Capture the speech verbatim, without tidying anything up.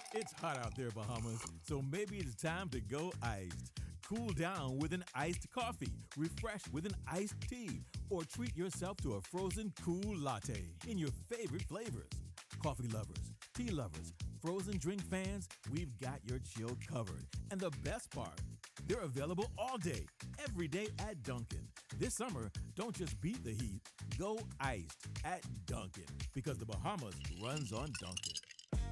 It's hot out there, Bahamas, so maybe it's time to go iced. Cool down with an iced coffee, refresh with an iced tea, or treat yourself to a frozen cool latte in your favorite flavors. Coffee lovers, tea lovers, frozen drink fans, we've got your chill covered. And the best part, they're available all day, every day at Dunkin'. This summer, don't just beat the heat, go iced at Dunkin', because the Bahamas runs on Dunkin'.